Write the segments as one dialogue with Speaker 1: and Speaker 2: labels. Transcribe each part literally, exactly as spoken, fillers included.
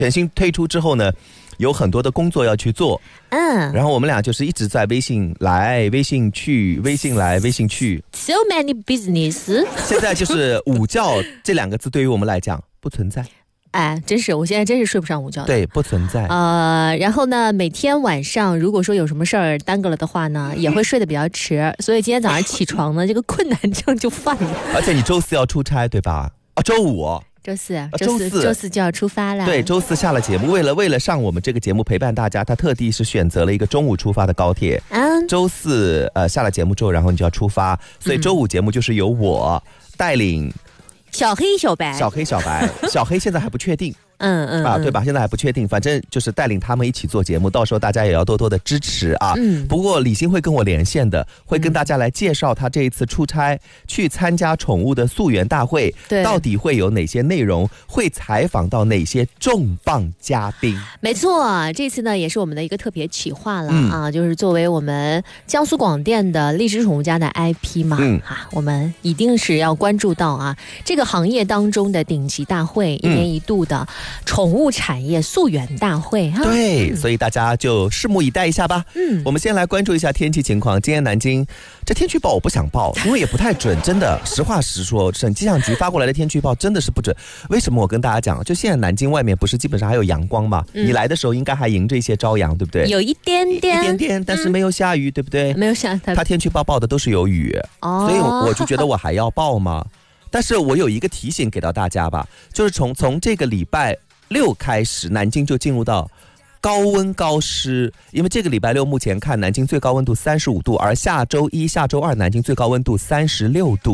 Speaker 1: 选星推出之后呢，有很多的工作要去做，
Speaker 2: 嗯，
Speaker 1: 然后我们俩就是一直在微信来微信去微信来微信去
Speaker 2: ，so many business。
Speaker 1: 现在就是午觉这两个字对于我们来讲不存在。
Speaker 2: 哎，真是，我现在真是睡不上午觉的。
Speaker 1: 对，不存在。
Speaker 2: 呃，然后呢，每天晚上如果说有什么事儿耽搁了的话呢，也会睡得比较迟，所以今天早上起床呢，这个困难症就犯了。
Speaker 1: 而且你周四要出差对吧？啊，周五。
Speaker 2: 周四，
Speaker 1: 周四，
Speaker 2: 周四就要出发了。
Speaker 1: 对，周四下了节目，为了为了上我们这个节目陪伴大家，他特地是选择了一个中午出发的高铁。嗯，周四呃下了节目之后，然后你就要出发，所以周五节目就是由我带领
Speaker 2: 小黑小白，
Speaker 1: 小黑小白，小黑现在还不确定。
Speaker 2: 嗯嗯
Speaker 1: 啊，对吧？现在还不确定，反正就是带领他们一起做节目，到时候大家也要多多的支持啊。嗯。不过李欣会跟我连线的，会跟大家来介绍他这一次出差、嗯、去参加宠物的溯源大会，到底会有哪些内容，会采访到哪些重磅嘉宾。
Speaker 2: 没错，这次呢也是我们的一个特别企划了、嗯、啊，就是作为我们江苏广电的荔枝宠物家的 I P 嘛，嗯啊，我们一定是要关注到啊这个行业当中的顶级大会，一年一度的。嗯宠物产业溯源大会哈，
Speaker 1: 对、嗯，所以大家就拭目以待一下吧。嗯，我们先来关注一下天气情况。今天南京这天气预报我不想报，因为也不太准，真的，实话实说，省气象局发过来的天气预报真的是不准。为什么？我跟大家讲，就现在南京外面不是基本上还有阳光嘛、嗯？你来的时候应该还迎着一些朝阳，对不对？
Speaker 2: 有一点点，
Speaker 1: 一点点，但是没有下雨，嗯、对不对？
Speaker 2: 没有下，
Speaker 1: 它天气预报报的都是有雨，哦、所以我就觉得我还要报吗？但是我有一个提醒给到大家吧，就是从从这个礼拜六开始，南京就进入到高温高湿，因为这个礼拜六目前看南京最高温度三十五度，而下周一、下周二南京最高温度三十六度。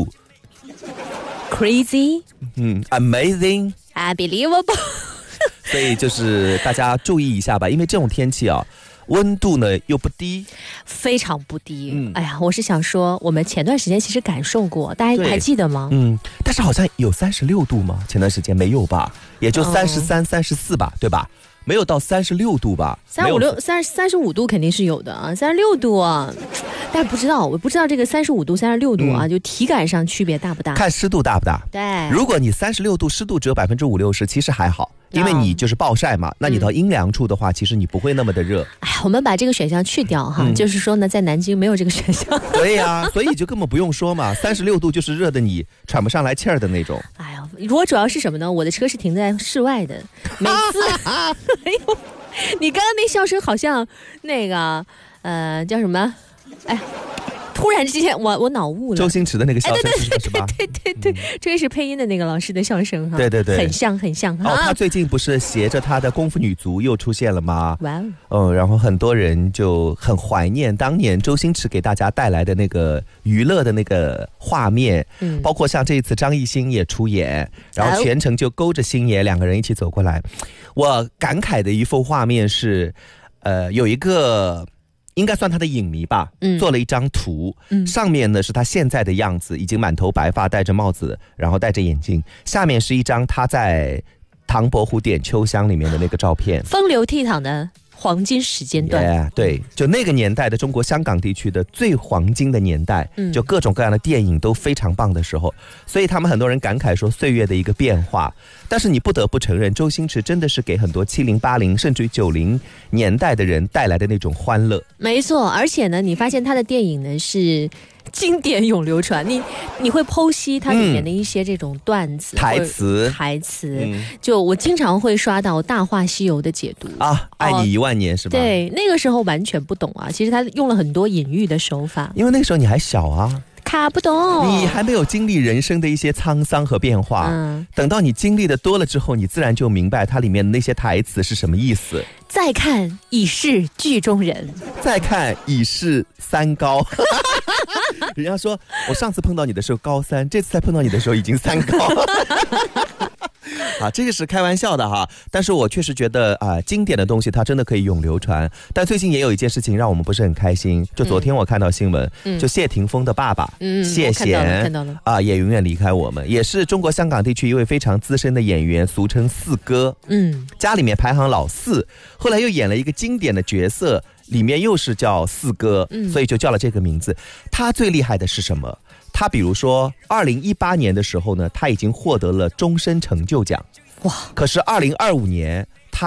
Speaker 2: Crazy，
Speaker 1: 嗯 ，Amazing，
Speaker 2: Unbelievable。
Speaker 1: 所以就是大家注意一下吧，因为这种天气啊。温度呢又不低，
Speaker 2: 非常不低。嗯，哎呀，我是想说，我们前段时间其实感受过，大家还记得吗？
Speaker 1: 嗯，但是好像有三十六度吗？前段时间没有吧？也就三十三、三十四吧，对吧？没有到三十六度吧？
Speaker 2: 三五六三三十五度肯定是有的啊，三十六度啊，但是不知道，我不知道这个三十五度、三十六度啊、嗯，就体感上区别大不大？看
Speaker 1: 湿度大不大？
Speaker 2: 对，
Speaker 1: 如果你三十六度，湿度只有百分之五六十，其实还好。因为你就是暴晒嘛、嗯、那你到阴凉处的话、嗯、其实你不会那么的热。
Speaker 2: 哎呀，我们把这个选项去掉哈、嗯、就是说呢在南京没有这个选项。
Speaker 1: 对呀、啊、所以就根本不用说嘛，三十六度就是热的你喘不上来气儿的那种。
Speaker 2: 哎呀，我主要是什么呢，我的车是停在室外的，每次哎呦，你刚刚那笑声好像那个呃叫什么，哎突然之间我我脑雾了，
Speaker 1: 周星驰的那个笑声、哎、
Speaker 2: 对对对
Speaker 1: 是吧？
Speaker 2: 对对对对、嗯，这是配音的那个老师的笑声哈。
Speaker 1: 对对对，
Speaker 2: 很像很像。
Speaker 1: 哦，他最近不是携着他的功夫女足又出现了吗？哇哦，嗯，然后很多人就很怀念当年周星驰给大家带来的那个娱乐的那个画面，嗯，包括像这一次张艺兴也出演，然后全程就勾着星爷两个人一起走过来。我感慨的一幅画面是，呃，有一个。应该算他的影迷吧、嗯、做了一张图、嗯、上面呢是他现在的样子，已经满头白发，戴着帽子，然后戴着眼镜，下面是一张他在唐伯虎点秋香里面的那个照片，
Speaker 2: 风流倜傥的黄金时间段、
Speaker 1: yeah, 对，就那个年代的中国香港地区的最黄金的年代、嗯、就各种各样的电影都非常棒的时候，所以他们很多人感慨说岁月的一个变化。但是你不得不承认，周星驰真的是给很多七零八零甚至于九零年代的人带来的那种欢乐。
Speaker 2: 没错，而且呢你发现他的电影呢是经典永流传，你你会剖析它里面的一些这种段子、
Speaker 1: 嗯、台词
Speaker 2: 台词、嗯、就我经常会刷到《大话西游》的解读
Speaker 1: 啊，爱你一万年、哦、是吧？
Speaker 2: 对，那个时候完全不懂啊，其实他用了很多隐喻的手法，
Speaker 1: 因为那个时候你还小啊，
Speaker 2: 卡不懂，
Speaker 1: 你还没有经历人生的一些沧桑和变化、嗯、等到你经历的多了之后，你自然就明白它里面的那些台词是什么意思。
Speaker 2: 再看已是剧中人，
Speaker 1: 再看已是三高人家说我上次碰到你的时候高三，这次再碰到你的时候已经三高啊，这个是开玩笑的哈，但是我确实觉得啊、呃，经典的东西它真的可以永流传。但最近也有一件事情让我们不是很开心，就昨天我看到新闻，嗯、就谢霆锋的爸爸、嗯、谢贤看到了啊、呃，也永远离开我们，也是中国香港地区一位非常资深的演员，俗称四哥，嗯，家里面排行老四，后来又演了一个经典的角色，里面又是叫四哥、嗯、所以就叫了这个名字。他最厉害的是什么？他比如说二零一八年的时候呢，他已经获得了终身成就奖，哇！可是二零二五年